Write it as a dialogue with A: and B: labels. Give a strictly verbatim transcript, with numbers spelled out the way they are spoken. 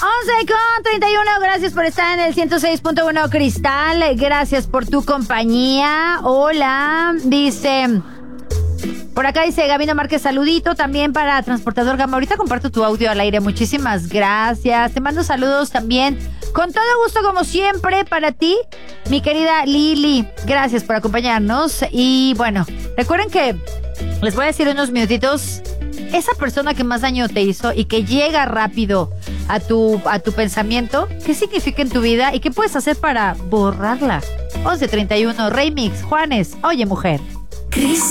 A: once con treinta y uno, gracias por estar en el ciento seis punto uno Cristal, gracias por tu compañía. Hola, dice... Por acá dice Gabino Márquez, saludito también para Transportador Gama. Ahorita comparto tu audio al aire, muchísimas gracias. Te mando saludos también, con todo gusto como siempre, para ti, mi querida Lili. Gracias por acompañarnos. Y bueno, recuerden que les voy a decir unos minutitos. Esa persona que más daño te hizo y que llega rápido a tu, a tu pensamiento, ¿qué significa en tu vida y qué puedes hacer para borrarla? once treinta y uno, Remix, Juanes, Oye Mujer.
B: Cris.